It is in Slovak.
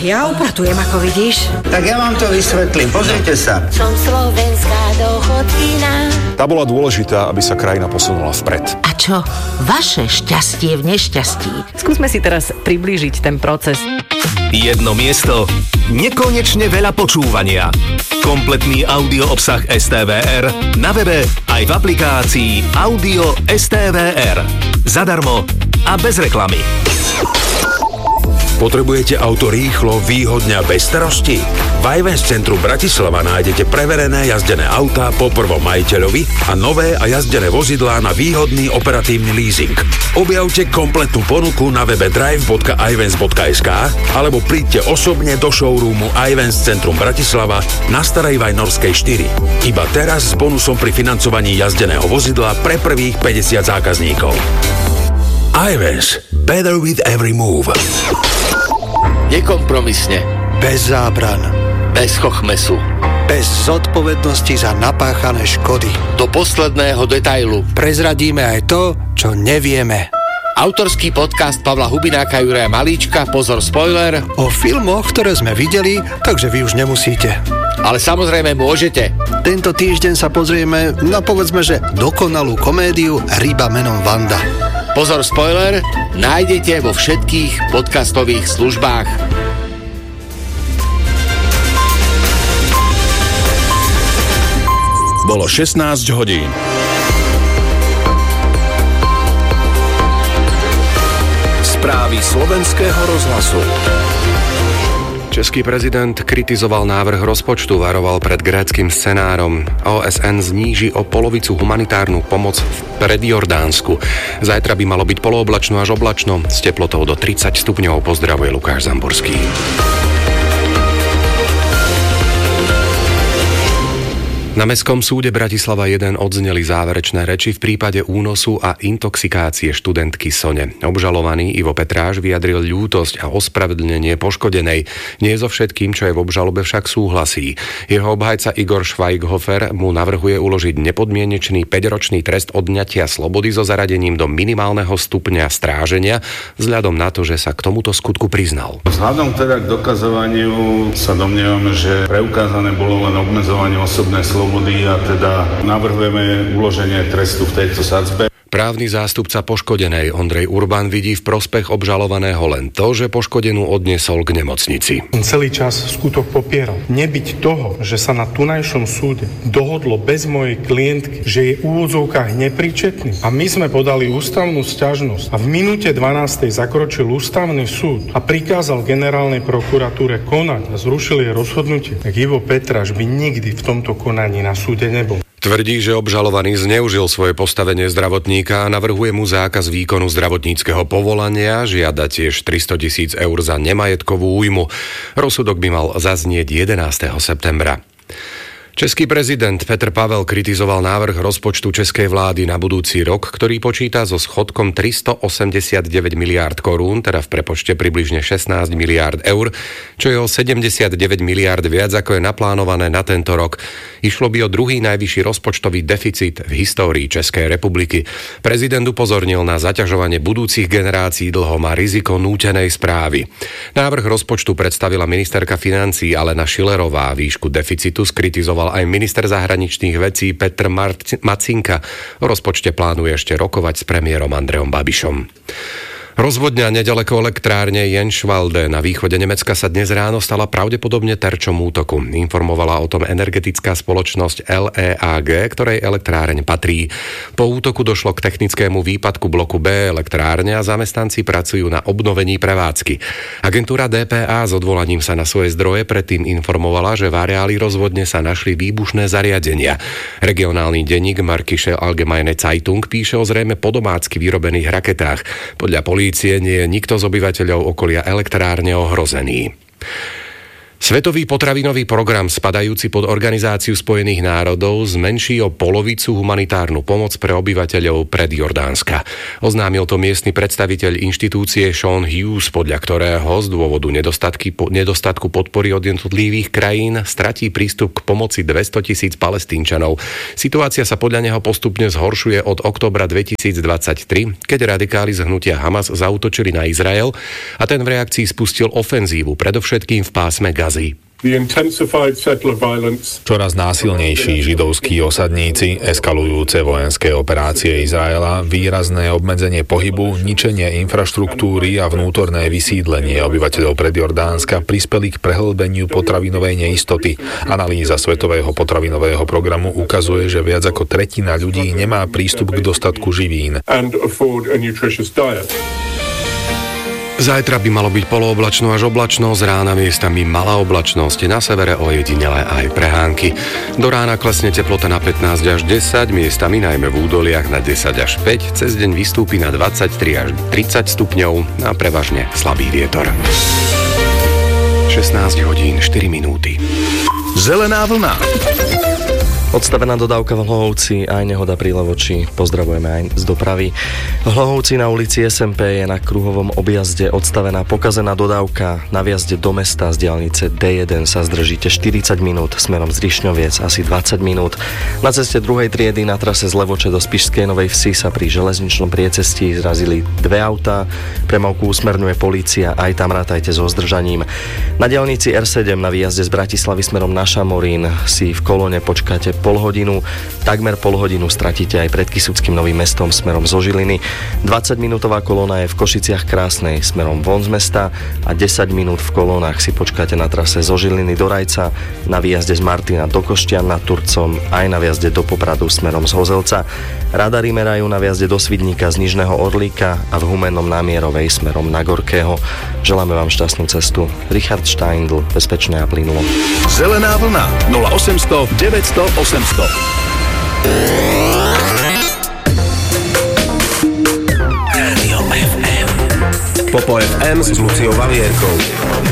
ja upratujem, ako vidíš. Tak ja vám to vysvetlím, pozrite sa. Som slovenská dochodkyňa. Tá bola dôležitá, aby sa krajina posunula vpred. A čo? Vaše šťastie v nešťastí. Skúsme si teraz priblížiť ten proces. Jedno miesto, nekonečne veľa počúvania. Kompletný audio obsah STVR na webe aj v aplikácii Audio STVR. Zadarmo a bez reklamy. Potrebujete auto rýchlo, výhodne a bez starosti? V iVans centru Bratislava nájdete preverené jazdené autá po prvom majiteľovi a nové a jazdené vozidlá na výhodný operatívny leasing. Objavte kompletnú ponuku na webe drive.ivans.sk alebo príďte osobne do showroomu iVans centrum Bratislava na Starej Vajnorskej 4. Iba teraz s bonusom pri financovaní jazdeného vozidla pre prvých 50 zákazníkov. iVans. Better with every move. Nekompromisne. Bez zábran. Bez chochmesu. Bez zodpovednosti za napáchané škody. Do posledného detailu. Prezradíme aj to, čo nevieme. Autorský podcast Pavla Hubináka, Juraja Malíčka, pozor spoiler. O filmoch, ktoré sme videli, takže vy už nemusíte. Ale samozrejme môžete. Tento týždeň sa pozrieme na, povedzme, že dokonalú komédiu Ryba menom Vanda. Pozor spoiler, nájdete vo všetkých podcastových službách. Bolo 16 hodín. Správy slovenského rozhlasu. Český prezident kritizoval návrh rozpočtu, varoval pred gréckym scenárom. OSN zníži o polovicu humanitárnu pomoc pred Jordánsku. Zajtra by malo byť polooblačno až oblačno, s teplotou do 30 stupňov. Pozdravuje Lukáš Zamborský. Na Mestskom súde Bratislava 1 odzneli záverečné reči v prípade únosu a intoxikácie študentky Sone. Obžalovaný Ivo Petráš vyjadril ľútosť a ospravedlnenie poškodenej. Nie so všetkým, čo je v obžalobe, však súhlasí. Jeho obhajca Igor Schweighofer mu navrhuje uložiť nepodmienečný 5-ročný trest odňatia slobody so zaradením do minimálneho stupňa stráženia, vzhľadom na to, že sa k tomuto skutku priznal. Vzhľadom teda k dokazovaniu sa domnievame, že preukázané bolo len obmedzovanie osobnej slobody a teda navrhujeme uloženie trestu v tejto sadzbe. Právny zástupca poškodenej Ondrej Urban vidí v prospech obžalovaného len to, že poškodenú odniesol k nemocnici. On celý čas skutok popieral. Nebyť toho, že sa na tunajšom súde dohodlo bez mojej klientky, že je v úvodzovkách nepríčetný a my sme podali ústavnú sťažnosť a v minúte 12. zakročil ústavný súd a prikázal generálnej prokuratúre konať a zrušil jej rozhodnutie, tak Ivo Petráš by nikdy v tomto konaní na súde nebol. Tvrdí, že obžalovaný zneužil svoje postavenie zdravotníka a navrhuje mu zákaz výkonu zdravotníckeho povolania, žiada tiež 300 000 eur za nemajetkovú újmu. Rozsudok by mal zaznieť 11. septembra. Český prezident Petr Pavel kritizoval návrh rozpočtu českej vlády na budúci rok, ktorý počíta so schodkom 389 miliárd korún, teda v prepočte približne 16 miliárd eur, čo je o 79 miliárd viac, ako je naplánované na tento rok. Išlo by o druhý najvyšší rozpočtový deficit v histórii Českej republiky. Prezident upozornil na zaťažovanie budúcich generácií dlhom a riziko nútenej správy. Návrh rozpočtu predstavila ministerka financií Alena Schillerová. Výšku deficitu skritizoval aj minister zahraničných vecí Petr Macinka. O rozpočte plánuje ešte rokovať s premiérom Andrejom Babišom. Rozvodňa nedaleko elektrárne Jenschwalde na východe Nemecka sa dnes ráno stala pravdepodobne terčom útoku. Informovala o tom energetická spoločnosť LEAG, ktorej elektráreň patrí. Po útoku došlo k technickému výpadku bloku B elektrárne a zamestnanci pracujú na obnovení prevádzky. Agentúra DPA s odvolaním sa na svoje zdroje predtým informovala, že v areáli rozvodne sa našli výbušné zariadenia. Regionálny denník Märkische Allgemeine Zeitung píše o zrejme podomácky vyrobených raketách. Podľa polície nie je nikto z obyvateľov okolia elektrárne ohrozený. Svetový potravinový program spadajúci pod Organizáciu spojených národov zmenší o polovicu humanitárnu pomoc pre obyvateľov predjordánska. Oznámil to miestny predstaviteľ inštitúcie Sean Hughes, podľa ktorého z dôvodu nedostatku podpory od jednotlivých krajín stratí prístup k pomoci 200,000 Palestínčanov. Situácia sa podľa neho postupne zhoršuje od októbra 2023, keď radikáli z hnutia Hamas zaútočili na Izrael a ten v reakcii spustil ofenzívu, predovšetkým v pásme Gazy. Čoraz násilnejší židovskí osadníci, eskalujúce vojenské operácie Izraela, výrazné obmedzenie pohybu, ničenie infraštruktúry a vnútorné vysídlenie obyvateľov predjordánska prispeli k prehlbeniu potravinovej neistoty. Analýza Svetového potravinového programu ukazuje, že viac ako tretina ľudí nemá prístup k dostatku živín. Zajtra by malo byť polooblačno až oblačno, z rána miestami malá oblačnosť, na severe ojedinele aj prehánky. Do rána klesne teplota na 15 až 10, miestami najmä v údoliach na 10 až 5, cez deň vystúpi na 23 až 30 stupňov a prevažne slabý vietor. 16 hodín 4 minúty. Zelená vlna. Odstavená dodávka v Hlohovci, aj nehoda pri Levoči. Pozdravujeme aj z dopravy. V Hlohovci na ulici SMP je na kruhovom objazde odstavená pokazená dodávka. Na vjazde do mesta z diaľnice D1 sa zdržíte 40 minút, smerom z Rišňoviec asi 20 minút. Na ceste druhej triedy na trase z Levoče do Spišskej Novej Vsi sa pri železničnom priecestí zrazili dve autá. Premávku usmerňuje polícia, aj tam rátajte so zdržaním. Na diaľnici R7 na výjazde z Bratislavy smerom na Šamorín si v kolóne počkáte pol hodinu, takmer pol hodinu stratíte aj pred Kysuckým Novým Mestom smerom zo Žiliny. 20-minútová kolóna je v Košiciach Krásnej smerom von z mesta a 10 minút v kolónach si počkáte na trase zo Žiliny do Rajca, na výjazde z Martina do Koštian nad Turcom, aj na výjazde do Popradu smerom z Hozelca. Radary merajú na výjazde do Svidníka z Nižného Orlíka a v Humennom Námierovej smerom na Gorkého. Želáme vám šťastnú cestu. Richard Steindl, bezpečné a plynulo. Zelená vlna 0800 900 800. Rádio FM. Popo FM s Luciou Valierkou.